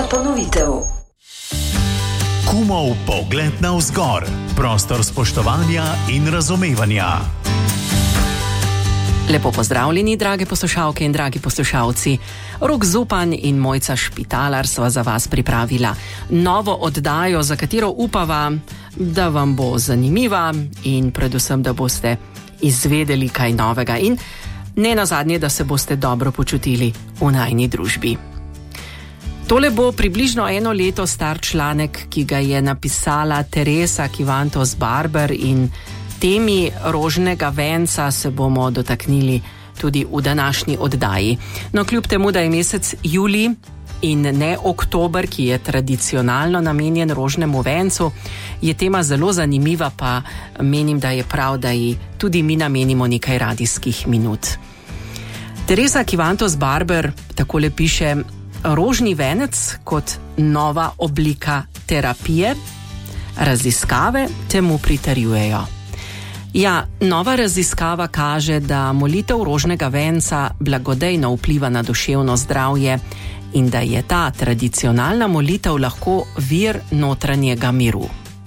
ponovitev. Kumov pogled navzgor. Prostor spoštovanja in razumevanja. Lepo pozdravljeni, drage poslušalke in dragi poslušalci. Rok Zupan in Mojca Špitalar sva za vas pripravila novo oddajo, za katero upava, da vam bo zanimiva in predvsem, da boste izvedeli kaj novega in ne nazadnje, da se boste dobro počutili v najini družbi. Tole bo približno 1 leto star članek, ki ga je napisala Teresa Kivantos Barber, in temi rožnega venca se bomo dotaknili tudi v današnji oddaji. No, kljub temu, da je mesec julij in ne oktober, ki je tradicionalno namenjen rožnemu vencu, je tema zelo zanimiva, pa menim, da je prav, da ji tudi mi namenimo nekaj radijskih minut. Teresa Kivantos Barber takole piše: rožni venec kot nova oblika terapije, raziskave temu pritrjujejo. Ja, nova raziskava kaže, da molitev rožnega venca blagodejno vpliva na duševno zdravje in da je ta tradicionalna molitev lahko vir notranjega miru.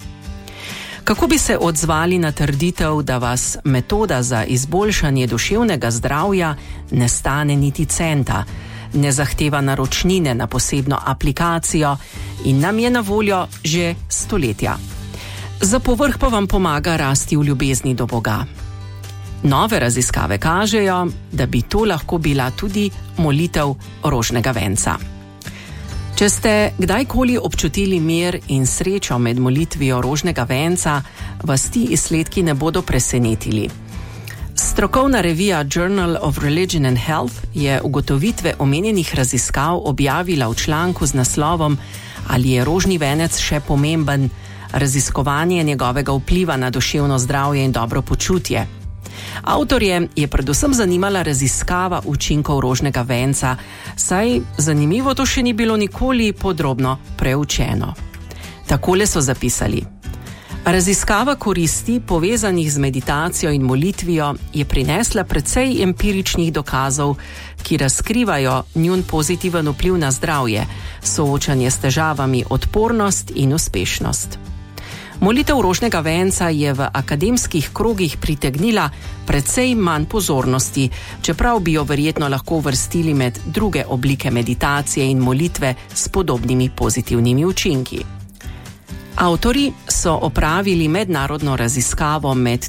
Kako bi se odzvali na trditev, da vas metoda za izboljšanje duševnega zdravja ne stane niti centa, ne zahteva naročnine na posebno aplikacijo in nam je na voljo že stoletja? Za povrh pa vam pomaga rasti v ljubezni do Boga. Nove raziskave kažejo, da bi to lahko bila tudi molitev rožnega venca. Če ste kdajkoli občutili mir in srečo med molitvijo rožnega venca, vas ti izsledki ne bodo presenetili. Strokovna revija Journal of Religion and Health je ugotovitve omenjenih raziskav objavila v članku z naslovom Ali je rožni venec še pomemben? Raziskovanje njegovega vpliva na duševno zdravje in dobro počutje. Avtorje je predvsem zanimala raziskava učinkov rožnega venca, saj zanimivo to še ni bilo nikoli podrobno preučeno. Takole so zapisali: raziskava koristi, povezanih z meditacijo in molitvijo, je prinesla precej empiričnih dokazov, ki razkrivajo njun pozitiven vpliv na zdravje, soočanje s težavami, odpornost in uspešnost. Molitev rožnega venca je v akademskih krogih pritegnila precej manj pozornosti, čeprav bi jo verjetno lahko uvrstili med druge oblike meditacije in molitve s podobnimi pozitivnimi učinki. Avtorji so opravili mednarodno raziskavo med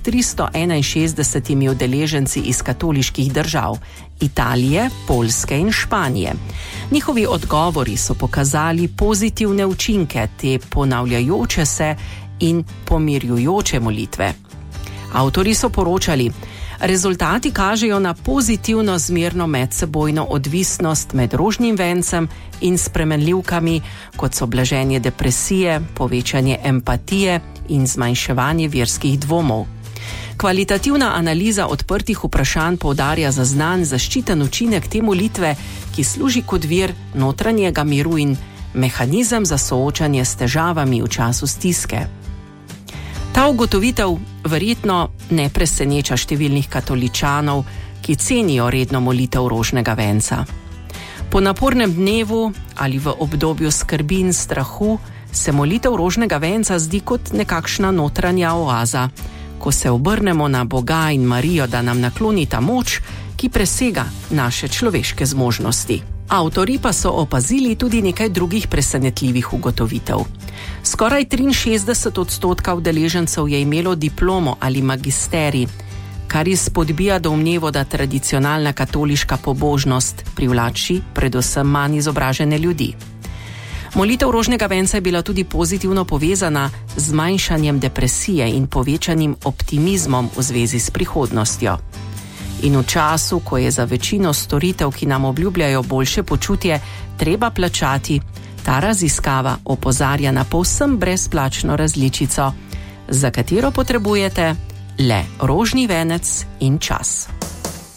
361 udeleženci iz katoliških držav, Italije, Poljske in Španije. Njihovi odgovori so pokazali pozitivne učinke te ponavljajoče se in pomirjujoče molitve. Avtorji so poročali: rezultati kažejo na pozitivno zmerno medsebojno odvisnost med rožnim vencem in spremenljivkami, kot so blaženje depresije, povečanje empatije in zmanjševanje verskih dvomov. Kvalitativna analiza odprtih vprašanj poudarja zaznan zaščiten učinek te molitve, ki služi kot vir notranjega miru in mehanizem za soočanje s težavami v času stiske. Ta ugotovitev verjetno ne preseneča številnih katoličanov, ki cenijo redno molitev rožnega venca. Po napornem dnevu ali v obdobju skrbi in strahu se molitev rožnega venca zdi kot nekakšna notranja oaza, ko se obrnemo na Boga in Marijo, da nam naklonita moč, ki presega naše človeške zmožnosti. Avtorji pa so opazili tudi nekaj drugih presenetljivih ugotovitev. Skoraj 63% udeležencev je imelo diplomo ali magisterij, kar izpodbija domnevo, da tradicionalna katoliška pobožnost privlači predvsem manj izobražene ljudi. Molitev rožnega venca je bila tudi pozitivno povezana z zmanjšanjem depresije in povečanim optimizmom v zvezi s prihodnostjo. In v času, ko je za večino storitev, ki nam obljubljajo boljše počutje, treba plačati, ta raziskava opozarja na povsem brezplačno različico, za katero potrebujete le rožni venec in čas.